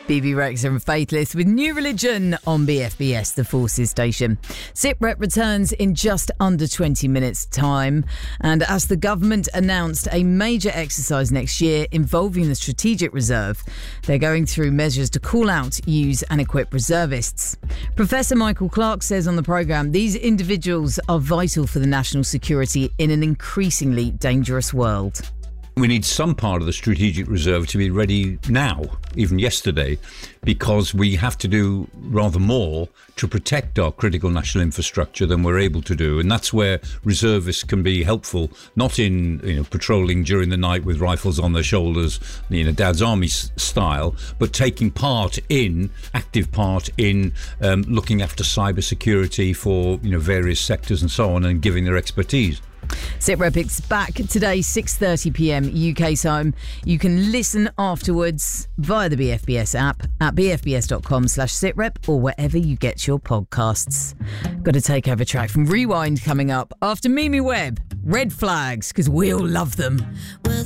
BB Rexa and Faithless with New Religion on BFBS, the Forces station. SITREP returns in just under 20 minutes' time. And as the government announced a major exercise next year involving the Strategic Reserve, they're going through measures to call out, use and equip reservists. Professor Michael Clark says on the programme these individuals are vital for the national security in an increasingly dangerous world. We need some part of the Strategic Reserve to be ready now, even yesterday, because we have to do rather more to protect our critical national infrastructure than we're able to do. And that's where reservists can be helpful, not in patrolling during the night with rifles on their shoulders, Dad's Army style, but taking active part in looking after cybersecurity for various sectors and so on, and giving their expertise. SITREP is back today, 6:30pm UK time. You can listen afterwards via the BFBS app at bfbs.com/SITREP or wherever you get your podcasts. Got a takeover track from Rewind coming up after Mimi Webb. Red Flags, because we all love them.